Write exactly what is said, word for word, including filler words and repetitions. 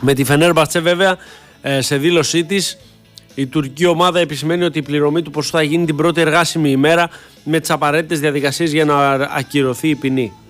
Με τη Φενέρμπαχτσε βέβαια σε δήλωσή της η τουρκική ομάδα επισημαίνει ότι η πληρωμή του ποσού θα γίνει την πρώτη εργάσιμη ημέρα με τις απαραίτητες διαδικασίες για να ακυρωθεί η ποινή.